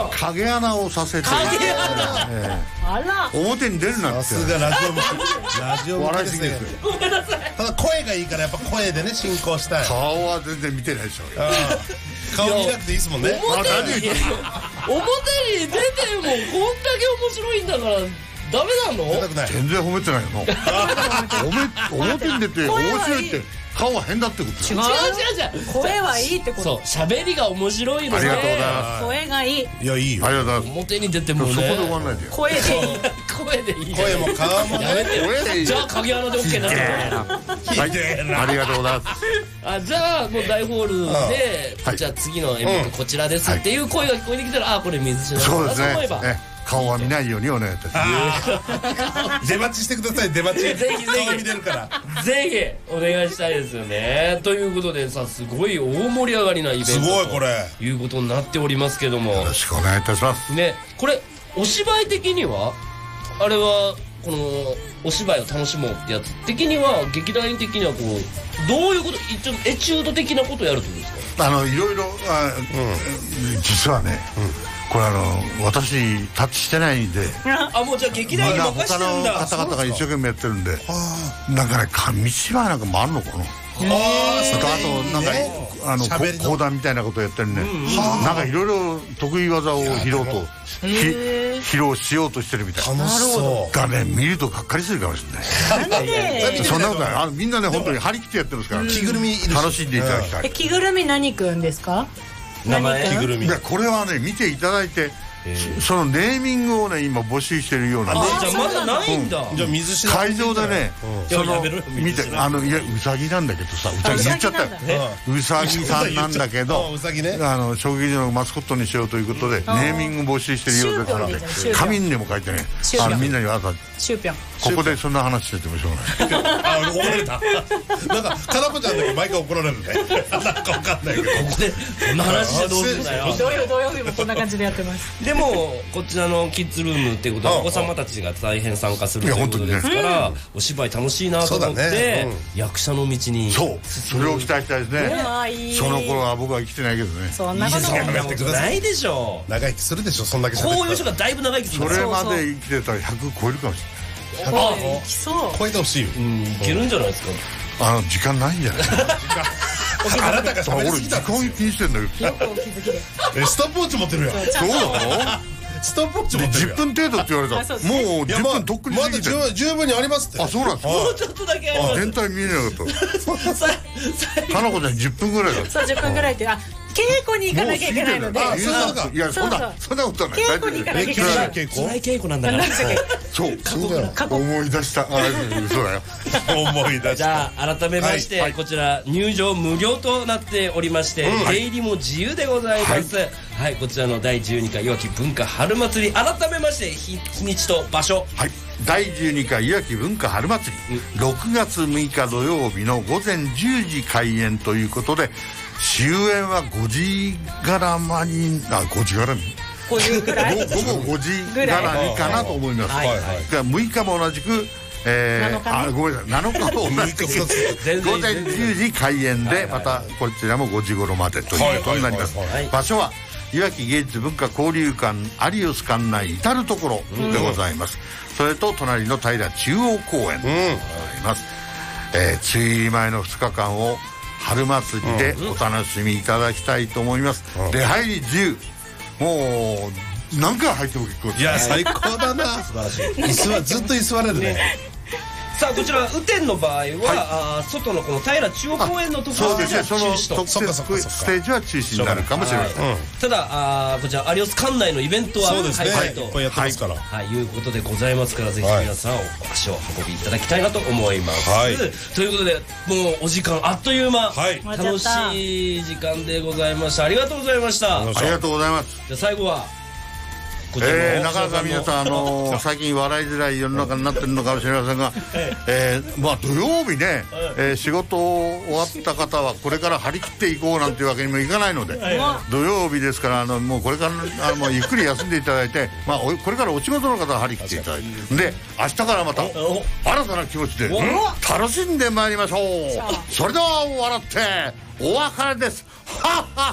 影穴をさせて、 影穴、 あら表に出るなって。 さすがラジオ向き笑いですすね。 ぎですよ。 ごめんなさい。 ただ声がいいからやっぱ声でね進行したい。 顔は全然見てないでしょ。 顔見なくていいですもんね。 表に出てもこんだけ面白いんだからダメなの？ 出たくない。 全然褒めてないよな。表に出て面白いって顔は変だってことよ。 違う声はいいってこと。 そう、喋りが面白いので。 ありがとうございます。 声がいい。 いやいいよ。 ありがとうございます。 表に出てもね。 そこで終わんないでよ。 声でいい。 声でいい。 声も顔もね。 やめてよ。 声でいい。 じゃあ影穴で OK になっちゃう。 はい、ありがとうございます。 じゃあもう大ホールで、じゃあ次の演目こちらですっていう声が聞こえてきたら、あ、これ水品そうですだと思えば。 ね。顔は見ないようにお願いいたします。 出待ちしてください。出待ち。 ぜひ顔見れるから。 ぜひお願いしたいですよね。ということでさ、すごい大盛り上がりなイベントすごいこれということになっておりますけども、 よろしくお願いいたします。 ね、これお芝居的にはあれはこのお芝居を楽しもうってやつ的には、劇団員的にはこうどういうこと、一応エチュード的なことをやるってことですか？ いろいろ実はね、これ私タッチしてないんで、 あ、もうじゃあ劇団員任してるんだ。 他の方が一生懸命やってるんで、なんかね、紙芝居なんかもあるのかな。あとなんか講談みたいなことをやったりね、なんかいろいろ得意技を披露しようとしてるみたいな。 楽しそうだね、見るとがっかりするかもしれない。そんなことない。みんなね、本当に張り切ってやってますから、 着ぐるみ楽しんでいただきたい。 着ぐるみ何くんですか？ 名前着ぐるみ。 これはね、見ていただいて、そのネーミングをね、今募集してるようなんで、 じゃあまだないんだ。 じゃあ水品会場でね、その見て、いや、うさぎなんだけどさ、うさぎ言っちゃったよ。うさぎさんなんだけど、 うさぎね。 小劇場のマスコットにしようということでネーミング募集してるようだからね、紙にでも書いてね、みんなにわざわざシューピョン。 ここでそんな話しててもしょうがない。 あ、怒られた。なんかかなこちゃんだけ毎回怒られるね。なんかわかんないけど。 ここでそんな話してどうすんだよ。 土曜日もこんな感じでやってます。 でもこちらのキッズルームっていうことはお子様たちが大変参加するということですから、お芝居楽しいなと思って役者の道に。 そう、それを期待したいですね。その頃は僕は生きてないけどね。 そんなことないでしょう。 長生きするでしょ、そんだけ。 こういう人がだいぶ長生きする。 それまで生きてたら100超えるかもしれない。 いきそう。 超えてほしいよ。 いけるんじゃないですか。 時間ないんじゃない？ あなたが喋りすぎた。 俺時間気にしてんだよ。 よくお気づきで。 ストップウォッチ持ってるやん。 そうなの？ ストップウォッチ持ってるやん。 10分程度って言われた。もう10分とっくにまだ過ぎてる。 十分にありますって。 あ、そうなんですか。 もうちょっとだけあります。 全体見えなかった。 最後かなこちゃん10分ぐらいだった。 そう、10分ぐらいって、稽古に行かなきゃいけないので。 いや、そんなことはない。 稽古に行かなきゃいけない。 辛い稽古なんだから。 そう思い出した。嘘だよ。 思い出した。 じゃあ改めましてこちら入場無料となっておりまして、出入りも自由でございます。はい、こちらの第12回いわき文化春祭り、改めまして日にちと場所。 はい、第12回いわき文化春祭り、6月6日土曜日の午前10時開演ということで、終演は5時絡まに、5時絡み 50ぐらい午後5時絡みかなと思います。6日も同じく、ごめんなさい、7日も同じく午前10時開演で、またこちらも5時頃までということになります。場所はいわき芸術文化交流館アリオス館内至る所でございます。それと隣の平中央公園でございます。梅雨入り前の2日間を春祭りでお楽しみいただきたいと思います。出入り自由、もう何回入っても結構です。 いや、最高だな。素晴らしい。椅子はずっと居座れるね。 さあこちら雨天の場合は外のこの平中央公園のところでは中止と。 特設ステージは中止になるかもしれません。 ただこちら有吉館内のイベントはそうですね、 開催いっぱいやってますから、 いうことでございますから、ぜひ皆さん足を運びいただきたいなと思います。ということでもうお時間あっという間、楽しい時間でございました。ありがとうございました。 ありがとうございます。 じゃあ最後はなかなか皆さん最近笑いづらい世の中になってるのかもしれませんが、まあ土曜日ね、仕事終わった方はこれから張り切っていこうなんていうわけにもいかないので、土曜日ですからもうこれからもうゆっくり休んでいただいて、まあこれからお仕事の方は張り切っていただいて、で明日からまた新たな気持ちで楽しんでまいりましょう。それでは笑ってお別れです。はっはっ